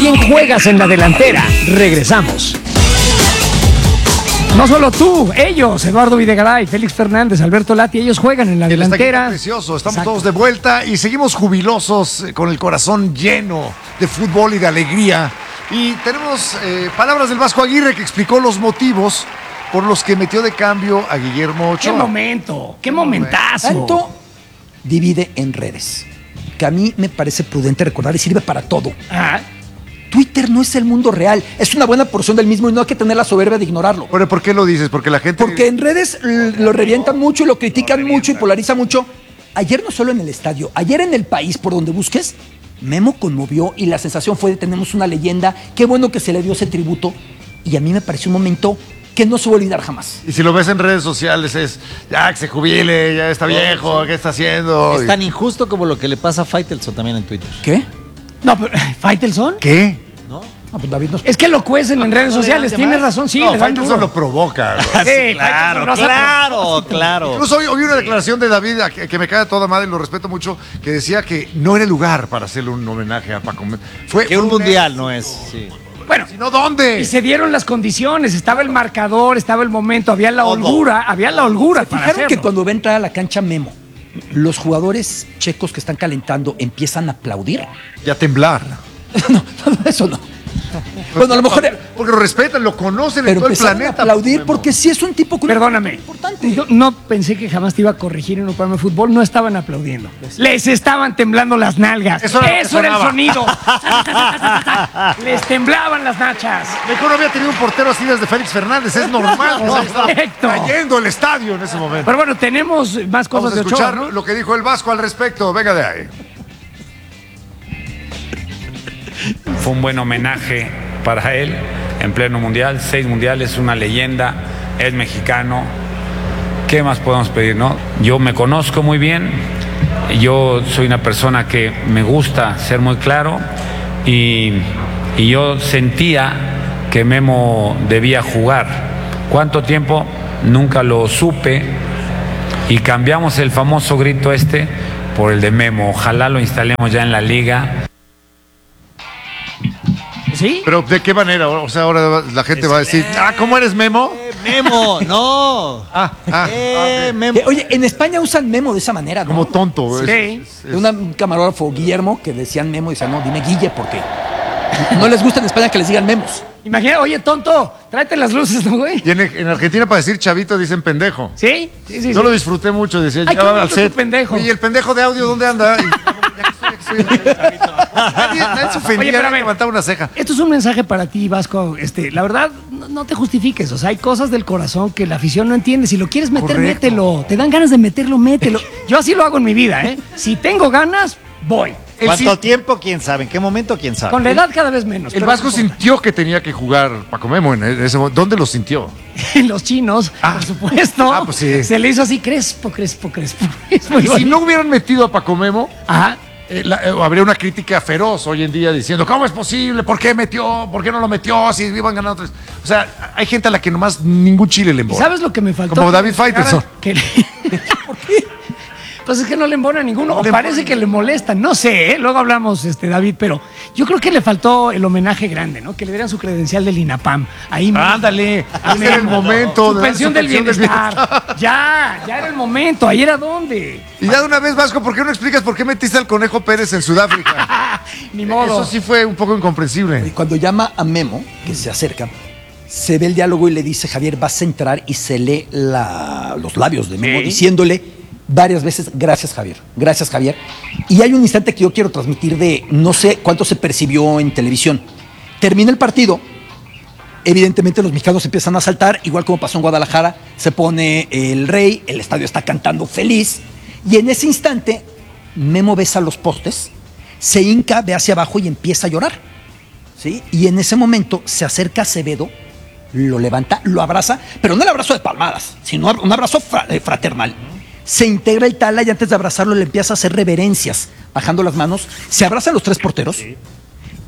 quién juegas en la delantera? Regresamos. No solo tú, ellos, Eduardo Videgaray, Félix Fernández, Alberto Lati, ellos juegan en la delantera. Precioso, estamos todos de vuelta y seguimos jubilosos, con el corazón lleno de fútbol y de alegría. Y tenemos palabras del Vasco Aguirre, que explicó los motivos por los que metió de cambio a Guillermo Ochoa. ¡Qué momento! ¡Qué momentazo! Tanto divide en redes, que a mí me parece prudente recordar y sirve para todo. Twitter no es el mundo real, es una buena porción del mismo y no hay que tener la soberbia de ignorarlo. Pero ¿por qué lo dices? Porque la gente... Porque en redes lo revientan mucho y lo critican mucho y polariza mucho. Ayer no solo en el estadio, ayer en el país, por donde busques, Memo conmovió y la sensación fue de tenemos una leyenda, qué bueno que se le dio ese tributo y a mí me pareció un momento que no se va a olvidar jamás. Y si lo ves en redes sociales es, ya que se jubile, ya está viejo, ¿qué está haciendo? Es tan injusto como lo que le pasa a Faitelson también en Twitter. ¿Qué? No, pero ¿Faitelson? ¿Qué? ¿No? No, pues David nos... Es que lo cuecen en redes sociales, tienes razón, sí. No, le dan Faitelson duro. lo provoca. Sí, Claro. Incluso hoy una declaración de David que me cae a toda madre y lo respeto mucho, que decía que no era el lugar para hacerle un homenaje a Paco Memo. Que un mundial no es, sí. Bueno, ¿no dónde? y se dieron las condiciones, estaba el marcador, estaba el momento, había la holgura para ¿Fijaron hacerlo? que cuando va a entrar a la cancha Memo, los jugadores checos que están calentando empiezan a aplaudir? Ya temblar. No, eso no. Bueno, a lo mejor... Porque lo respetan, lo conocen en Pero todo el empezaron planeta. a aplaudir porque sí es un tipo... con- Perdóname, Importante. yo no pensé que jamás te iba a corregir en un programa de fútbol, no estaban aplaudiendo. Les estaban temblando las nalgas. Eso era lo que era el sonaba. sonido. Les temblaban las nachas. Mejor no había tenido un portero así desde Félix Fernández, es normal. ¿No? Estaba Correcto. cayendo el estadio en ese momento. Pero bueno, tenemos más Vamos cosas a de escuchar Ochoa, ¿no? lo que dijo el Vasco al respecto. Venga de ahí. Fue un buen homenaje para él en pleno mundial, 6 mundiales, una leyenda, es mexicano. ¿Qué más podemos pedir, no? Yo me conozco muy bien, yo soy una persona que me gusta ser muy claro y yo sentía que Memo debía jugar. ¿Cuánto tiempo? Nunca lo supe y cambiamos el famoso grito por el de Memo. Ojalá lo instalemos ya en la liga. ¿Sí? Pero ¿de qué manera? O sea, ahora la gente va a decir, ¿cómo eres Memo? Memo, no. Memo. Oye, en España usan Memo de esa manera, ¿no? Como tonto. Sí. Un camarógrafo, Guillermo, que decían Memo y decían, no, dime Guille, porque no les gusta en España que les digan Memos. Imagina, oye, tonto, tráete las luces, ¿no, güey? Y en Argentina para decir chavito dicen pendejo. ¿Sí? Sí. Yo lo disfruté mucho, decía, Ay, llegaba qué al bonito set. tu pendejo. ¿Y el pendejo de audio dónde anda? Y, nadie se ofendía, Oye, pero a nadie ver, levantaba una ceja. Esto es un mensaje para ti, Vasco. La verdad, no te justifiques. O sea, hay cosas del corazón que la afición no entiende. Si lo quieres meter, Correcto. mételo. Te dan ganas de meterlo, mételo. Yo así lo hago en mi vida, ¿eh? Si tengo ganas, voy. ¿Cuánto tiempo? ¿Quién sabe? ¿En qué momento? ¿Quién sabe? Con la edad cada vez menos. El pero Vasco no importa. sintió que tenía que jugar Paco Memo en ese momento. ¿Dónde lo sintió? Los chinos, por supuesto. Pues sí. Se le hizo así crespo. Es muy Y si bonito. no hubieran metido a Paco Memo, Ajá. habría una crítica feroz hoy en día diciendo, ¿cómo es posible? ¿Por qué metió? ¿Por qué no lo metió? Si iban ganando 3. O sea, hay gente a la que nomás ningún chile le embona. ¿Sabes lo que me faltó? Como David Faitelson. ¿Por qué? Pues es que no le embona a ninguno. O parece que le molesta. No sé, ¿eh? Luego hablamos, David, pero yo creo que le faltó el homenaje grande, ¿no? Que le dieran su credencial del INAPAM. Ahí mismo. Ándale, A ese era el Memo. momento. Su de dar pensión del bienestar. Ya era el momento. ¿Ayer a dónde? Y ya de una vez, Vasco, ¿por qué no explicas por qué metiste al Conejo Pérez en Sudáfrica? Ni modo. Eso sí fue un poco Y incomprensible. cuando llama a Memo, que se acerca, se ve el diálogo y le dice, Javier, vas a entrar, y se lee los labios de Memo Sí. diciéndole varias veces, gracias Javier. Y hay un instante que yo quiero transmitir de, no sé cuánto se percibió en televisión. Termina el partido, evidentemente los mexicanos empiezan a saltar, igual como pasó en Guadalajara, se pone el Rey, el estadio está cantando feliz, y en ese instante Memo besa los postes, se hinca, ve hacia abajo y empieza a llorar. ¿Sí? Y en ese momento se acerca a Acevedo, lo levanta, lo abraza, pero no el abrazo de palmadas, sino un abrazo fraternal. Se integra el Tala y antes de abrazarlo le empieza a hacer reverencias, bajando las manos. Se abrazan los 3 porteros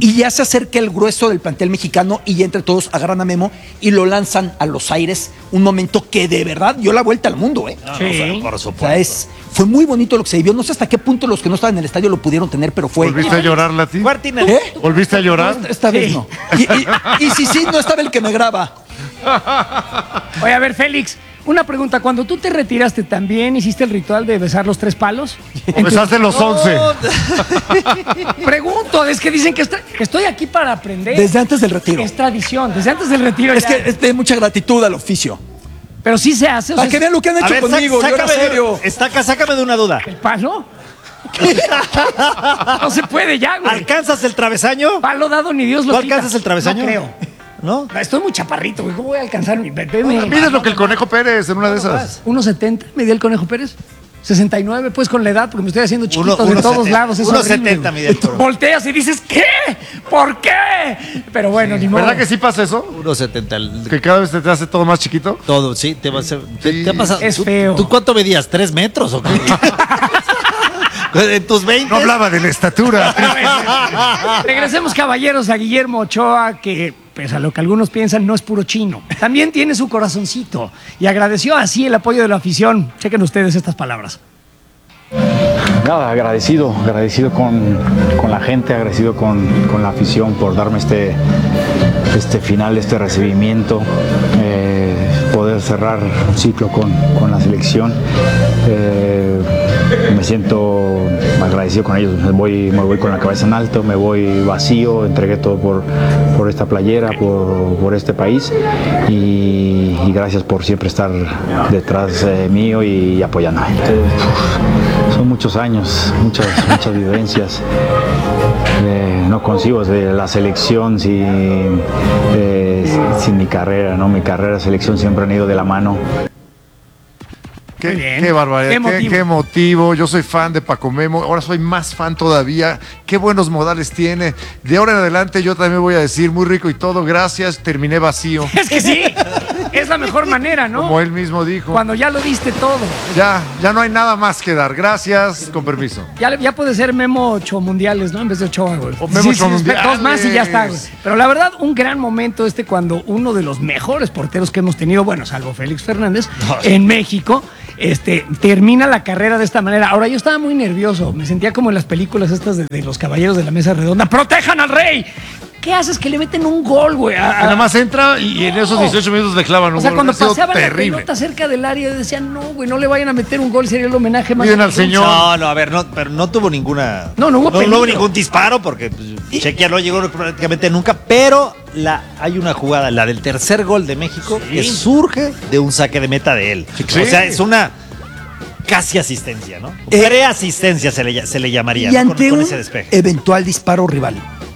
Y ya se acerca el grueso del plantel mexicano y ya entre todos agarran a Memo y lo lanzan a los aires. Un momento que de verdad dio la vuelta al mundo, ¿eh? No, Sí. no, o sea, por O supuesto. sea, fue muy bonito lo que se vivió. No sé hasta qué punto los que no estaban en el estadio lo pudieron tener, pero fue... ¿Volviste a llorar, Lati? Martina, ¿Eh? ¿Volviste a llorar? Esta vez no. Y sí, no estaba el que me graba. Oye, a ver, Félix, una pregunta. Cuando tú te retiraste, ¿también hiciste el ritual de besar los 3 palos? ¿O besaste los 11? Pregunto, es que dicen que estoy aquí para aprender. Desde antes del retiro. Es tradición, desde antes del retiro. Es ya. que es de mucha gratitud al oficio. Pero sí se hace. O sea, Para que vean lo que han hecho conmigo, yo era serio. Sácame de una duda. ¿el palo? No se puede ya, güey. ¿Alcanzas el travesaño? Palo dado ni Dios lo ¿Tú quita. alcanzas el travesaño? No creo. ¿No? Estoy muy chaparrito, güey. ¿Cómo voy a alcanzar mi bebé? Mides lo que el Conejo Pérez en una de esas. 1.70 medía el Conejo Pérez. 69, pues con la edad, porque me estoy haciendo chiquito de 1.70, todos lados. Es 1.70 horrible. mide el Conejo. Volteas y dices, ¿qué? ¿Por qué? Pero bueno, ni modo. ¿Verdad que sí pasa eso? 1.70. ¿Que cada vez te hace todo más chiquito? Todo, sí, te va a hacer. Sí. ¿Te ha pasado? Es ¿Tú- feo. ¿Tú cuánto medías? ¿3 metros o qué? ¿En tus 20? No hablaba de la estatura. Regresemos, caballeros, a Guillermo Ochoa, que, pese a lo que algunos piensan, no es puro chino. También tiene su corazoncito y agradeció así el apoyo de la afición. Chequen ustedes estas palabras. Nada, agradecido con la gente, agradecido con la afición por darme este final, este recibimiento, poder cerrar un ciclo con la selección. Me siento agradecido con ellos, me voy con la cabeza en alto, me voy vacío, entregué todo por esta playera, por este país y gracias por siempre estar detrás mío y apoyándome. Son muchos años, muchas vivencias. No consigo de la selección sin mi carrera, ¿no? Mi carrera y selección siempre han ido de la mano. Muy bien. Qué barbaridad, Qué qué emotivo. Yo soy fan de Paco Memo, ahora soy más fan todavía. Qué buenos modales tiene. De ahora en adelante yo también voy a decir muy rico y todo, gracias, terminé vacío. Es que sí, es la mejor manera, ¿no? Como él mismo dijo. Cuando ya lo diste todo. Ya no hay nada más que dar. Gracias, con permiso. Ya puede ser Memo Ocho Mundiales, ¿no? En vez de Ochoa, güey. O Memo Ocho Mundiales. 2 más y ya está, güey. Pero la verdad, un gran momento cuando uno de los mejores porteros que hemos tenido, bueno, salvo Félix Fernández, en México, termina la carrera de esta manera. Ahora, yo estaba muy nervioso. Me sentía como en las películas estas de los caballeros de la mesa redonda. ¡Protejan al rey! ¿Qué haces? Que le meten un gol, güey. Nada más entra y en esos 18 minutos le clavan un O sea, gol. cuando Ha sido paseaban la terrible. pelota cerca del área, yo decía, no, güey, no le vayan a meter un gol, sería el homenaje más. Miren al señor. No, a ver, pero no tuvo ninguna. No hubo no peligro. hubo ningún disparo porque pues, Chequia no llegó prácticamente nunca, pero hay una jugada, la del tercer gol de México, que surge de un saque de meta de él. Sí. O sea, es una casi asistencia, ¿no? Preasistencia se le llamaría, Y ¿no? ante con un ese despeje. eventual disparo rival,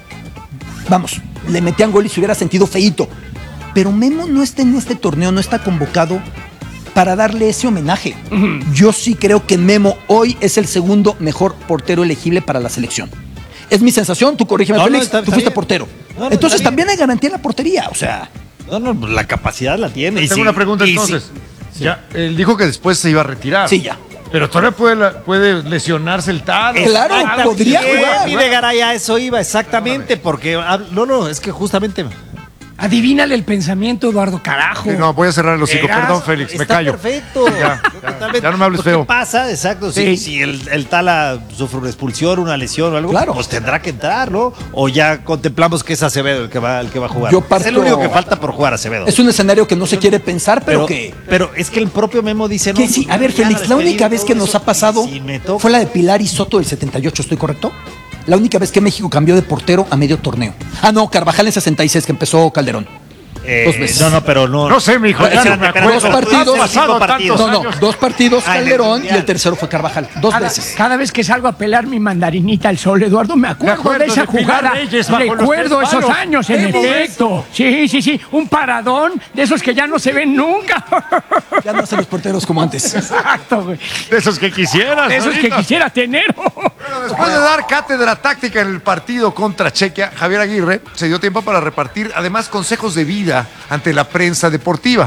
vamos, le metían gol y se hubiera sentido feíto. Pero Memo no está en este torneo, no está convocado para darle ese homenaje. Yo sí creo que Memo hoy es el segundo mejor portero elegible para la selección. Es mi sensación, tú corrígeme, No, Félix, está tú fuiste bien. portero. No, Entonces está también hay garantía en la portería, o sea... No, pues la capacidad la tiene. Y Tengo sí, una pregunta y entonces. sí. Ya, él dijo que después se iba a retirar. Sí, ya. Pero todavía puede lesionarse el talo. Claro, podría jugar. Y de Garay a eso iba, exactamente, porque es que justamente Adivínale el pensamiento, Eduardo, carajo. Sí, no, voy a cerrar el hocico. Verás, Perdón, Félix, me está callo. perfecto. Ya, Totalmente. ya no me hables Lo que feo. pasa, exacto, Sí. si el Tala sufre una expulsión, una lesión o algo, Claro. pues tendrá que entrar, ¿no? O ya contemplamos que es Acevedo el que va a jugar. Yo Es el parto- único que falta por jugar, Acevedo. Es un escenario que no se quiere pensar, pero que... Pero es que el propio Memo dice, no. Que sí, a ver, ya Félix, la única despedir vez todo que nos eso, ha pasado si me toca- fue la de Pilar y Soto del 78, ¿estoy correcto? La única vez que México cambió de portero a medio torneo. Ah, no, Carvajal en 66, que empezó Calderón. 2 veces. No, pero no. No sé, mijo, ya no me acuerdo. Dos partidos. Han pasado tantos No, no, años. 2 partidos Ah, en el Calderón y Mundial. el tercero fue Carvajal. 2 veces. Cada vez que salgo a pelar mi mandarinita al sol, Eduardo, me acuerdo de esa de Pilar jugada. Reyes bajo los Recuerdo 3 esos palos. años, en efecto. Sí. Un paradón de esos que ya no se ven nunca. Ya no hacen los porteros como antes. Exacto, güey. De esos que quisieras. De esos que ahorita. quisiera tener. Bueno, después de dar cátedra táctica en el partido contra Chequia, Javier Aguirre se dio tiempo para repartir además consejos de vida ante la prensa deportiva.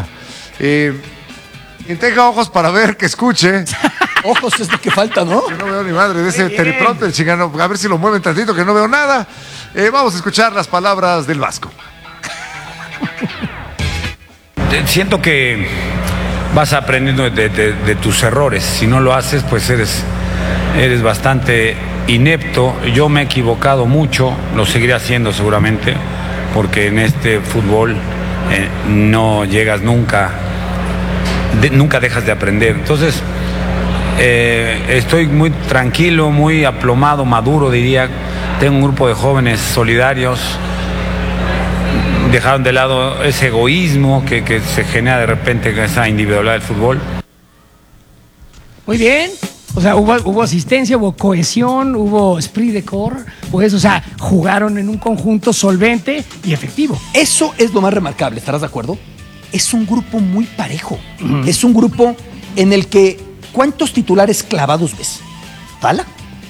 Quien tenga ojos para ver, que escuche. Ojos es lo que falta, ¿no? Yo no veo ni madre de ese teleprompter, chingano. A ver si lo mueven tantito, que no veo nada. Vamos a escuchar las palabras del Vasco. Siento que vas aprendiendo de tus errores. Si no lo haces, pues eres bastante inepto. Yo me he equivocado mucho, lo seguiré haciendo seguramente, porque en este fútbol no llegas nunca, nunca dejas de aprender. Entonces, estoy muy tranquilo, muy aplomado, maduro, diría. Tengo un grupo de jóvenes solidarios. Dejaron de lado ese egoísmo que se genera de repente con esa individualidad del fútbol. Muy bien. O sea, hubo asistencia, hubo cohesión, hubo esprit de corps, pues, o sea, jugaron en un conjunto solvente y efectivo. Eso es lo más remarcable, ¿estarás de acuerdo? Es un grupo muy parejo. Es un grupo en el que, ¿cuántos titulares clavados ves? ¿Tala?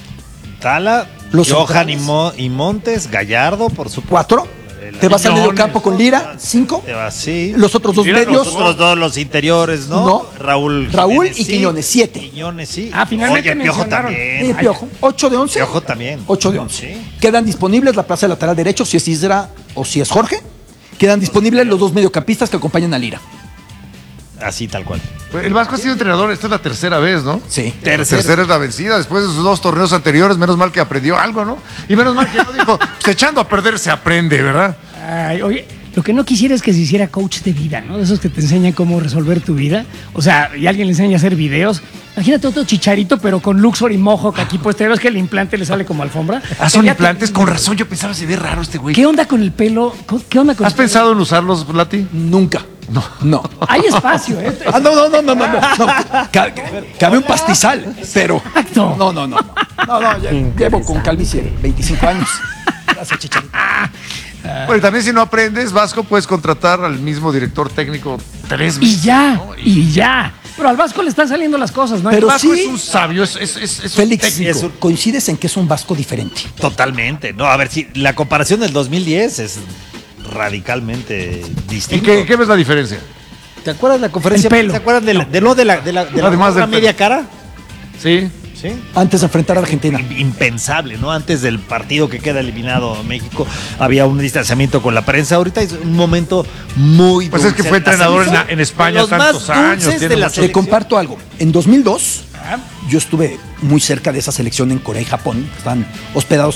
Johan centrales. y Montes, Gallardo, por supuesto. 4. Te vas al medio campo con Lira, 5. Te vas, sí. Los otros dos medios. Los otros dos, los interiores, ¿no? No. Raúl y Quiñones, 7. Quiñones, sí. Ah, finalmente Oye, Piojo mencionaron. también. Piojo, 8 de 11. Piojo también. 8 de 11. Sí. Quedan disponibles la plaza de lateral derecho, si es Isra o si es Jorge. Quedan disponibles los dos mediocampistas que acompañan a Lira. Así, tal cual. El Vasco ha sido entrenador, esta es la tercera vez, ¿no? Sí. La tercera es la vencida, después de sus 2 torneos anteriores, menos mal que aprendió algo, ¿no? Y menos mal que no dijo, pues echando a perder se aprende, ¿verdad? Ay, oye, lo que no quisiera es que se hiciera coach de vida, ¿no? De esos que te enseñan cómo resolver tu vida. O sea, y alguien le enseña a hacer videos. Imagínate otro Chicharito, pero con Luxor y Mohawk aquí puesto. ¿Ves que el implante le sale como alfombra? Son Sería implantes, terrible. con razón, yo pensaba, se ve raro este güey. ¿Qué onda con el pelo? ¿Qué onda con ¿Has el pelo? pensado en usarlos, Lati? Nunca. No. Hay espacio, ¿eh? No. Cabe un pastizal, pero. Exacto. No. Ya llevo con calvicie 25 años. Gracias, Chicharito. Bueno, y también si no aprendes, Vasco, puedes contratar al mismo director técnico 3 veces. Y ya, ¿no? y ya. Pero al Vasco le están saliendo las cosas, ¿no? Pero El Vasco sí. es un sabio, es un Félix, técnico. coincides en que es un Vasco diferente. Totalmente. No, a ver, si la comparación del 2010 es radicalmente ¿En distinta. qué ves la diferencia? ¿Te acuerdas de la conferencia? El pelo. ¿Te acuerdas de la Además otra del media pelo. cara? Sí. Sí. Antes de enfrentar a Argentina. Impensable, ¿no? Antes del partido que queda eliminado México, había un distanciamiento con la prensa. Ahorita es un momento muy Pues es que dulce. fue entrenador La selección en España de los tantos más años, dulces tiene de la mucho- Te selección. comparto algo. En 2002, yo estuve muy cerca de esa selección en Corea y Japón. Estaban hospedados